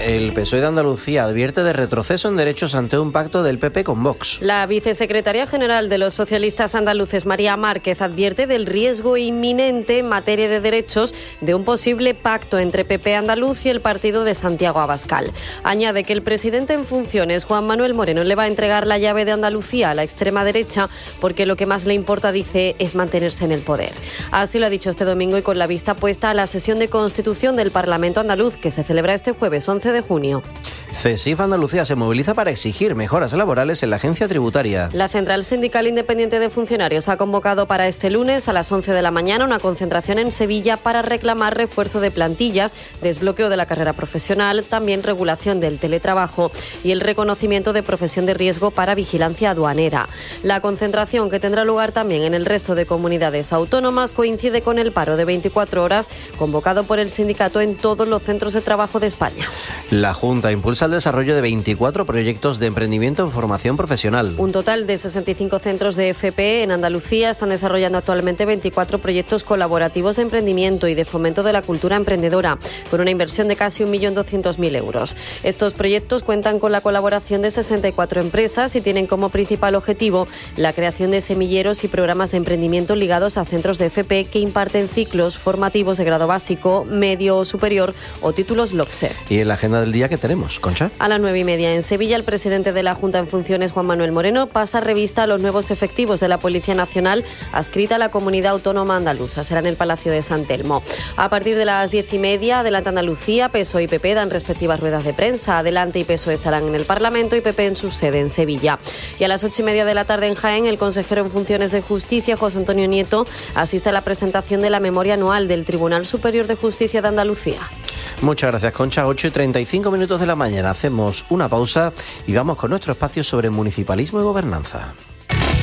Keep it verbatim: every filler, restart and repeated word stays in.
El P S O E de Andalucía advierte de retroceso en derechos ante un pacto del P P con Vox. La vicesecretaria general de los socialistas andaluces, María Márquez, advierte del riesgo inminente en materia de derechos de un posible pacto entre P P andaluz y el partido de Santiago Abascal. Añade que el presidente en funciones, Juan Manuel Moreno, le va a entregar la llave de Andalucía a la extrema derecha porque lo que más le importa, dice, es mantenerse en el poder. Así lo ha dicho este domingo y con la vista puesta a la sesión de constitución del Parlamento andaluz que se celebra este jueves once de junio. CESIF Andalucía se moviliza para exigir mejoras laborales en la agencia tributaria. La Central Sindical Independiente de Funcionarios ha convocado para este lunes a las once de la mañana una concentración en Sevilla para reclamar refuerzo de plantillas, desbloqueo de la carrera profesional, también regulación del teletrabajo y el reconocimiento de profesión de riesgo para vigilancia aduanera. La concentración, que tendrá lugar también en el resto de comunidades autónomas, coincide con el paro de veinticuatro horas convocado por el sindicato en todos los centros de trabajo de España. La Junta impulsa el desarrollo de veinticuatro proyectos de emprendimiento en formación profesional. Un total de sesenta y cinco centros de F P en Andalucía están desarrollando actualmente veinticuatro proyectos colaborativos de emprendimiento y de fomento de la cultura emprendedora, con una inversión de casi un millón doscientos mil euros. Estos proyectos cuentan con la colaboración de sesenta y cuatro empresas y tienen como principal objetivo la creación de semilleros y programas de emprendimiento ligados a centros de F P que imparten ciclos formativos de grado básico, medio o superior o títulos L O C S E. ¿Y en la agenda del día qué tenemos, Concha? A las nueve y media en Sevilla, el presidente de la Junta en funciones, Juan Manuel Moreno, pasa revista a los nuevos efectivos de la Policía Nacional adscrita a la Comunidad Autónoma Andaluza. Será en el Palacio de San Telmo. A partir de las diez y media, Adelante Andalucía, P S O E y P P dan respectivas ruedas de prensa. Adelante y P S O E estarán en el Parlamento y P P en su sede en Sevilla. Y a las ocho y media de la tarde en Jaén, el consejero en funciones de Justicia, José Antonio Nieto, asiste a la presentación de la memoria anual del Tribunal Superior de Justicia de Andalucía. Muchas gracias, Concha. ocho y treinta y cinco minutos de la mañana. Hacemos una pausa y vamos con nuestro espacio sobre municipalismo y gobernanza.